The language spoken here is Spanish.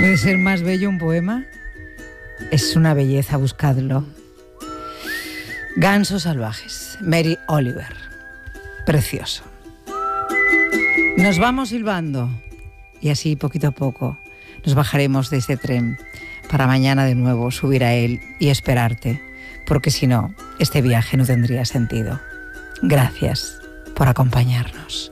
¿Puede ser más bello un poema? Es una belleza, buscadlo. Gansos salvajes, Mary Oliver. Precioso. Nos vamos silbando y así poquito a poco nos bajaremos de este tren para mañana de nuevo subir a él y esperarte, porque si no, este viaje no tendría sentido. Gracias por acompañarnos.